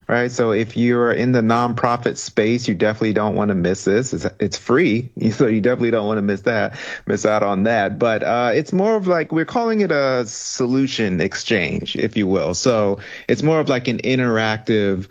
right? So if you're in the nonprofit space, you definitely don't want to miss this. It's free, so you definitely don't want to miss out on that. But it's more of like, we're calling it a solution exchange, if you will. So it's more of like an interactive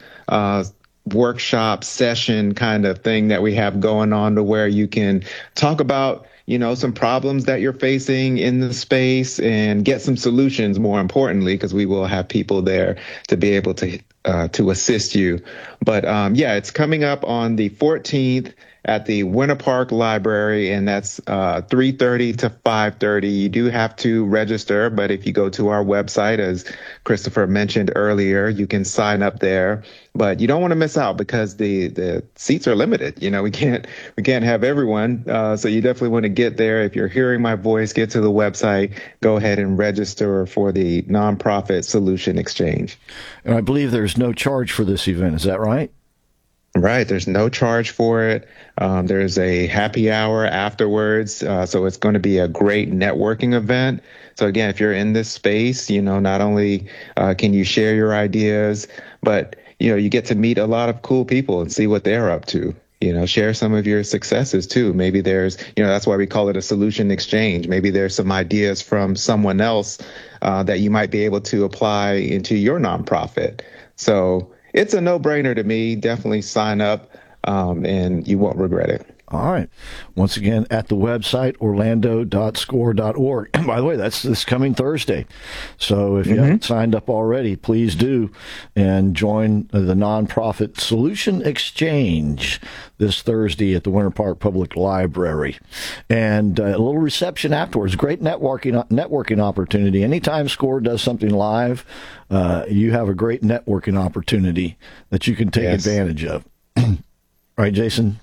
workshop session kind of thing that we have going on, to where you can talk about, some problems that you're facing in the space and get some solutions, more importantly, because we will have people there to be able to assist you. But yeah, it's coming up on the 14th at the Winter Park Library, and that's 3:30 to 5:30. You do have to register, but if you go to our website, as Christopher mentioned earlier, you can sign up there. But you don't want to miss out, because the seats are limited. We can't have everyone. So you definitely want to get there. If you're hearing my voice, get to the website, go ahead and register for the Nonprofit Solution Exchange. And I believe there's no charge for this event. Is that right? Right. There's no charge for it. There's a happy hour afterwards. So it's going to be a great networking event. So again, if you're in this space, not only can you share your ideas, but, you get to meet a lot of cool people and see what they're up to. Share some of your successes too. Maybe there's, that's why we call it a solution exchange. Maybe there's some ideas from someone else that you might be able to apply into your nonprofit. So it's a no-brainer to me. Definitely sign up, and you won't regret it. All right. Once again, at the website, orlando.score.org. By the way, that's this coming Thursday. So if you haven't signed up already, please do, and join the Nonprofit Solution Exchange this Thursday at the Winter Park Public Library. And a little reception afterwards. Great networking opportunity. Anytime SCORE does something live, you have a great networking opportunity that you can take advantage of. Right, Jason?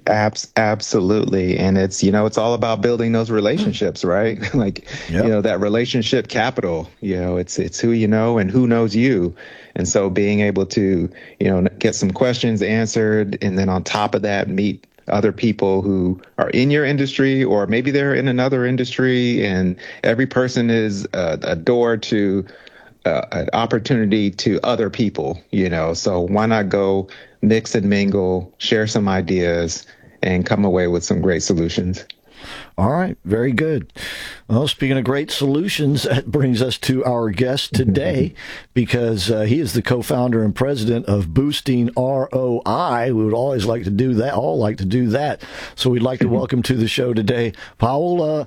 Absolutely. And it's, it's all about building those relationships, right? That relationship capital, it's who you know and who knows you. And so being able to, get some questions answered, and then on top of that, meet other people who are in your industry, or maybe they're in another industry, and every person is a door to an opportunity to other people, so why not go mix and mingle, share some ideas, and come away with some great solutions. All right, very good. Well, speaking of great solutions, that brings us to our guest today, because he is the co-founder and president of Boosting ROI. We would always like to do that. So we'd like to welcome to the show today, Paolo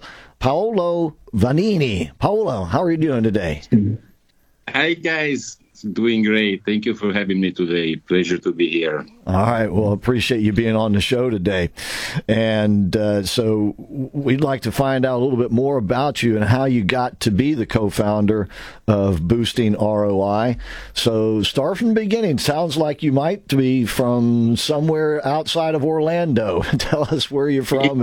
Vanini. Paolo, how are you doing today? Hi, guys. Doing great. Thank you for having me today. Pleasure to be here. All right. Well, appreciate you being on the show today. And so we'd like to find out a little bit more about you and how you got to be the co-founder of Boosting ROI. So start from the beginning. Sounds like you might be from somewhere outside of Orlando. Tell us where you're from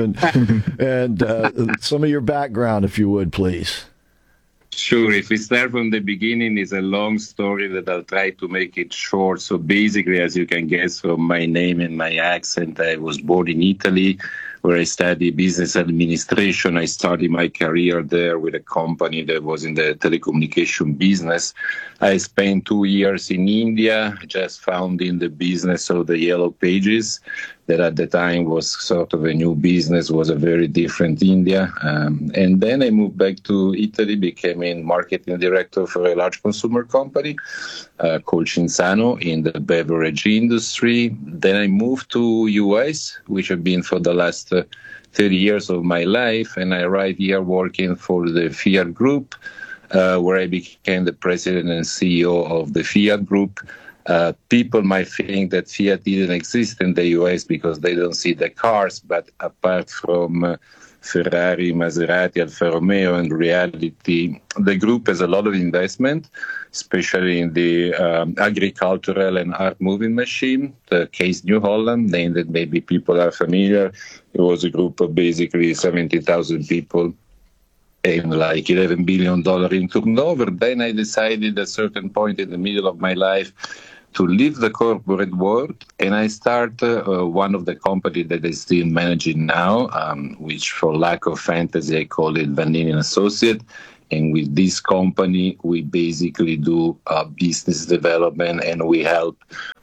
and some of your background, if you would, please. Sure. If we start from the beginning, it's a long story that I'll try to make it short. So basically, as you can guess from my name and my accent, I was born in Italy, where I studied business administration. I started my career there with a company that was in the telecommunication business. I spent 2 years in India, just founding the business of the Yellow Pages, that at the time was sort of a new business, was a very different India. And then I moved back to Italy, became a marketing director for a large consumer company called Cinzano in the beverage industry. Then I moved to US, which I've been for the last 30 years of my life. And I right here working for the Fiat Group, where I became the president and CEO of the Fiat Group. People might think that Fiat didn't exist in the US because they don't see the cars, but apart from Ferrari, Maserati, Alfa Romeo, in reality, the group has a lot of investment, especially in the agricultural and art moving machine. The Case New Holland, name that maybe people are familiar. It was a group of basically 70,000 people and like $11 billion in turnover. Then I decided at a certain point in the middle of my life to leave the corporate world, and I started one of the companies that I'm still managing now, which for lack of fantasy, I call it Vanini & Associate. And with this company, we basically do business development, and we help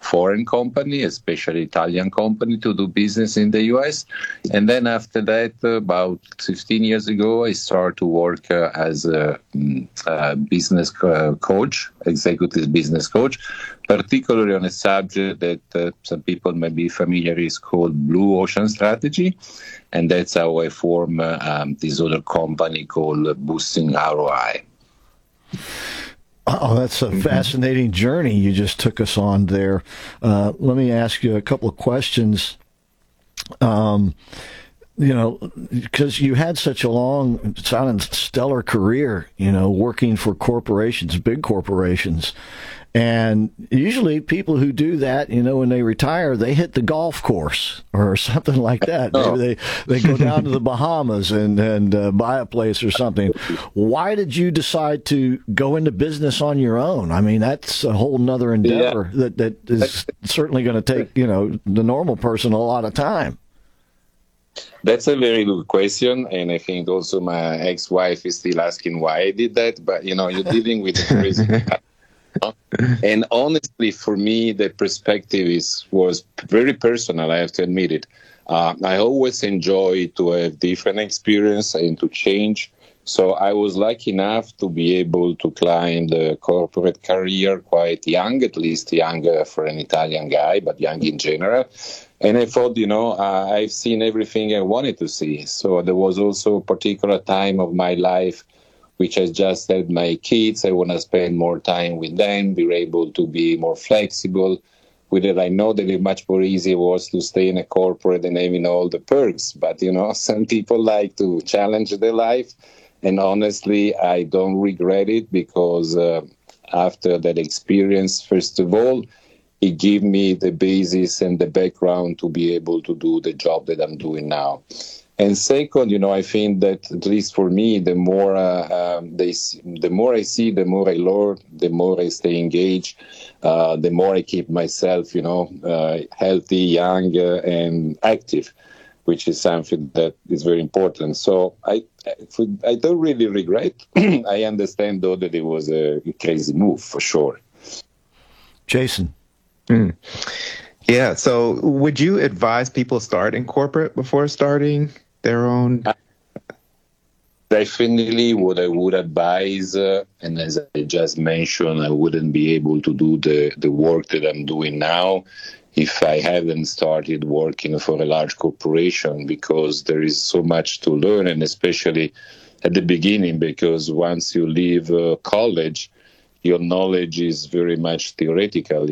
foreign company, especially Italian company, to do business in the US. And then after that, about 15 years ago, I started to work as a business coach, executive business coach, particularly on a subject that some people may be familiar is called Blue Ocean Strategy. And that's how I formed this other company called Boosting ROI. Oh, that's a fascinating journey you just took us on there. Let me ask you a couple of questions. Because you had such a long, stellar career, working for corporations, big corporations. And usually people who do that, when they retire, they hit the golf course or something like that. Maybe they go down to the Bahamas and buy a place or something. Why did you decide to go into business on your own? I mean, that's a whole nother endeavor that is certainly going to take, the normal person a lot of time. That's a very good question, and I think also my ex-wife is still asking why I did that. But you're dealing with a crazy. And honestly, for me, the perspective was very personal. I have to admit it. I always enjoy to have different experience and to change. So I was lucky enough to be able to climb the corporate career quite young, at least young for an Italian guy, but young in general. And I thought, I've seen everything I wanted to see. So there was also a particular time of my life which I just had my kids. I want to spend more time with them, be able to be more flexible with it. I know that it much more easy was to stay in a corporate and having all the perks. But, some people like to challenge their life. And honestly, I don't regret it because after that experience, first of all, it gave me the basis and the background to be able to do the job that I'm doing now. And second, I think that at least for me, the more the more I see, the more I learn, the more I stay engaged, the more I keep myself, healthy, young, and active, which is something that is very important. So I don't really regret. I understand, though, that it was a crazy move for sure. Jason. Yeah. So would you advise people start in corporate before starting their own? Definitely what I would advise, and as I just mentioned, I wouldn't be able to do the work that I'm doing now if I haven't started working for a large corporation, because there is so much to learn, and especially at the beginning, because once you leave college, your knowledge is very much theoretical,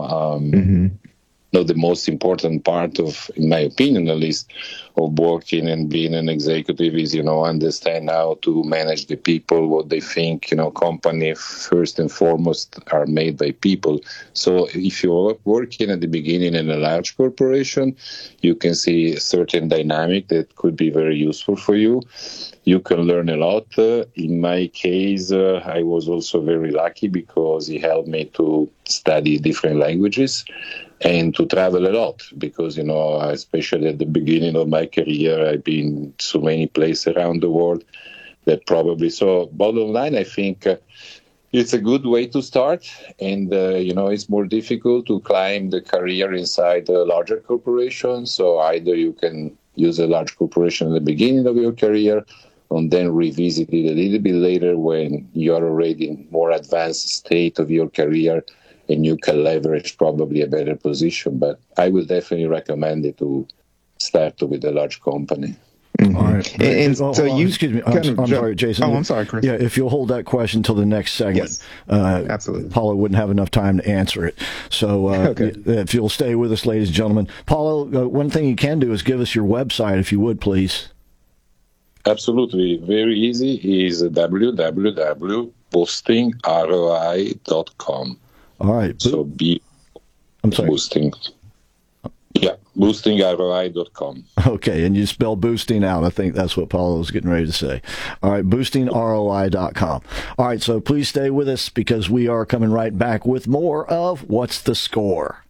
The most important part of, in my opinion at least, of working and being an executive is, understand how to manage the people, what they think, company first and foremost are made by people. So if you're working at the beginning in a large corporation, you can see a certain dynamic that could be very useful for you. You can learn a lot. In my case, I was also very lucky because it helped me to study different languages and to travel a lot because, especially at the beginning of my career, I've been so many places around the world that probably. So bottom line, I think it's a good way to start. And, it's more difficult to climb the career inside a larger corporation. So either you can use a large corporation at the beginning of your career and then revisit it a little bit later when you're already in more advanced state of your career and you can leverage probably a better position. But I will definitely recommend it to start with a large company. Mm-hmm. All right. And so you, excuse me. I'm sorry, Jason. Oh, I'm sorry, Chris. Yeah, if you'll hold that question until the next segment. Yes, absolutely. Paula wouldn't have enough time to answer it. So okay. If you'll stay with us, ladies and gentlemen. Paula, one thing you can do is give us your website, if you would, please. Absolutely. Very easy. Is www.boostingroi.com. All right. So I'm sorry. Boosting. Yeah, boostingroi.com. Okay, and you spell boosting out. I think that's what Paula was getting ready to say. All right, boostingroi.com. All right, so please stay with us because we are coming right back with more of What's the Score?